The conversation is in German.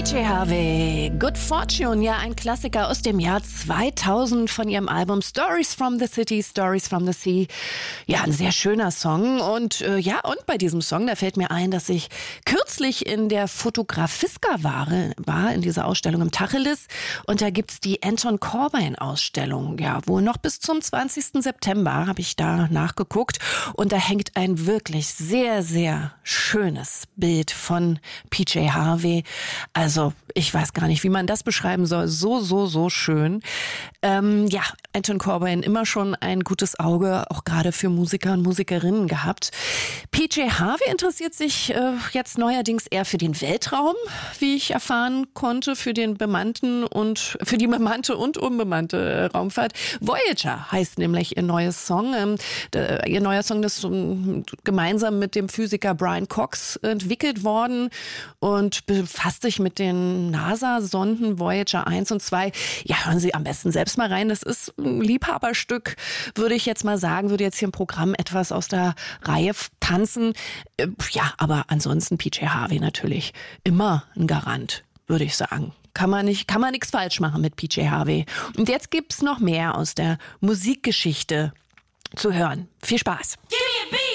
PJ Harvey, Good Fortune, ja ein Klassiker aus dem Jahr 2000 von ihrem Album Stories from the City, Stories from the Sea. Ja, ein sehr schöner Song und und bei diesem Song, da fällt mir ein, dass ich kürzlich in der Fotografiska war in dieser Ausstellung im Tacheles und da gibt's die Anton Corbijn Ausstellung, ja, wohl noch bis zum 20. September habe ich da nachgeguckt und da hängt ein wirklich sehr, sehr schönes Bild von PJ Harvey. Also ich weiß gar nicht, wie man das beschreiben soll. So schön. Anton Corbijn immer schon ein gutes Auge, auch gerade für Musiker und Musikerinnen gehabt. PJ Harvey interessiert sich jetzt neuerdings eher für den Weltraum, wie ich erfahren konnte, für die bemannte und unbemannte Raumfahrt. Voyager heißt nämlich ihr neues Song. Ihr neuer Song ist gemeinsam mit dem Physiker Brian Cox entwickelt worden und befasst sich mit den NASA-Sonden Voyager 1 und 2. Ja, hören Sie am besten selbst mal rein. Das ist ein Liebhaberstück, würde ich jetzt mal sagen. Würde jetzt hier im Programm etwas aus der Reihe tanzen. Aber ansonsten PJ Harvey natürlich immer ein Garant, würde ich sagen. Kann man nichts falsch machen mit PJ Harvey. Und jetzt gibt's noch mehr aus der Musikgeschichte zu hören. Viel Spaß.